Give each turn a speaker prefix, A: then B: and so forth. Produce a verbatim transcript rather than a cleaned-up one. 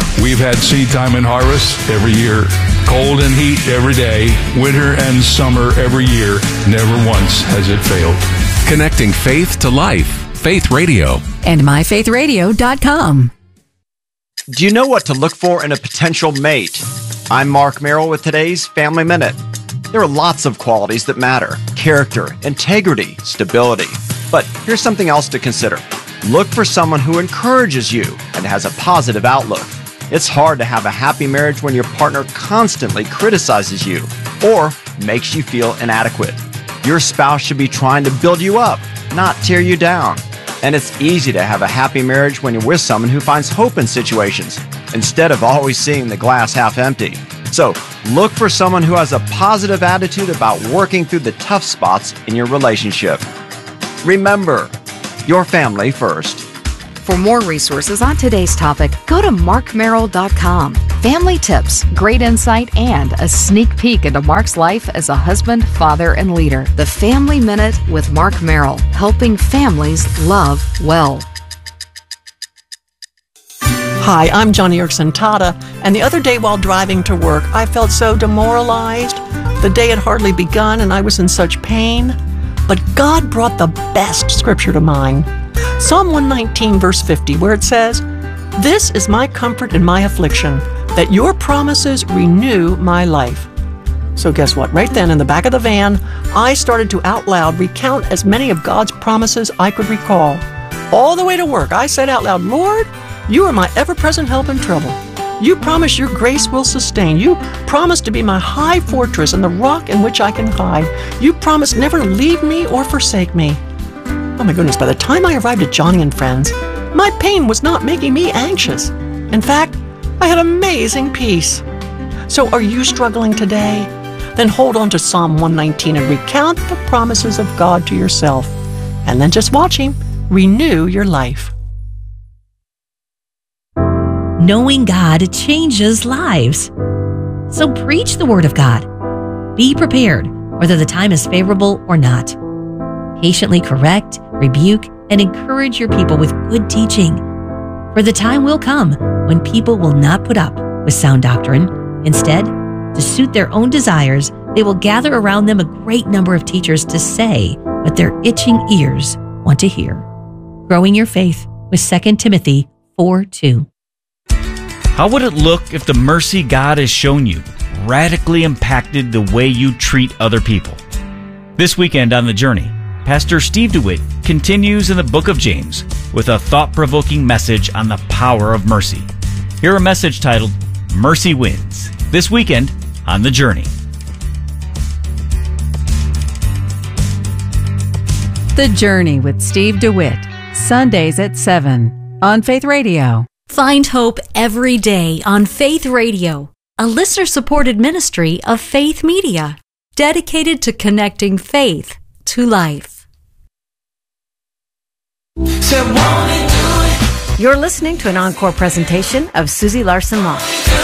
A: We've had seed time and harvest every year, cold and heat every day, winter and summer every year. Never once has it failed.
B: Connecting faith to life. Faith Radio.
C: And my faith radio dot com.
D: Do you know what to look for in a potential mate? I'm Mark Merrill with today's Family Minute. There are lots of qualities that matter: character, integrity, stability. But here's something else to consider. Look for someone who encourages you and has a positive outlook. It's hard to have a happy marriage when your partner constantly criticizes you or makes you feel inadequate. Your spouse should be trying to build you up, not tear you down. And it's easy to have a happy marriage when you're with someone who finds hope in situations instead of always seeing the glass half empty. So look for someone who has a positive attitude about working through the tough spots in your relationship. Remember, your family first.
C: For more resources on today's topic, go to mark merrill dot com. Family tips, great insight, and a sneak peek into Mark's life as a husband, father, and leader. The Family Minute with Mark Merrill, helping families love well.
E: Hi, I'm Johnny Erickson Tata, and the other day while driving to work, I felt so demoralized. The day had hardly begun, and I was in such pain. But God brought the best scripture to mind. Psalm one nineteen, verse fifty, where it says, "This is my comfort in my affliction, that your promises renew my life." So guess what? Right then in the back of the van, I started to out loud recount as many of God's promises I could recall. All the way to work, I said out loud, "Lord, you are my ever-present help in trouble. You promise your grace will sustain. You promise to be my high fortress and the rock in which I can hide. You promise never to leave me or forsake me." Oh my goodness, by the time I arrived at Johnny and Friends, my pain was not making me anxious. In fact, I had amazing peace. So are you struggling today? Then hold on to Psalm one nineteen and recount the promises of God to yourself. And then just watch Him renew your life.
F: Knowing God changes lives. So preach the Word of God. Be prepared, whether the time is favorable or not. Patiently correct, rebuke, and encourage your people with good teaching. For the time will come when people will not put up with sound doctrine. Instead, to suit their own desires, they will gather around them a great number of teachers to say what their itching ears want to hear. Growing your faith with Second Timothy four two.
G: How would it look if the mercy God has shown you radically impacted the way you treat other people? This weekend on The Journey, Pastor Steve DeWitt continues in the book of James with a thought-provoking message on the power of mercy. Hear a message titled, Mercy Wins, this weekend on The Journey.
C: The Journey with Steve DeWitt, Sundays at seven on Faith Radio.
H: Find hope every day on Faith Radio, a listener-supported ministry of Faith Media, dedicated to connecting faith to life.
C: You're listening to an encore presentation of Susie Larson Law.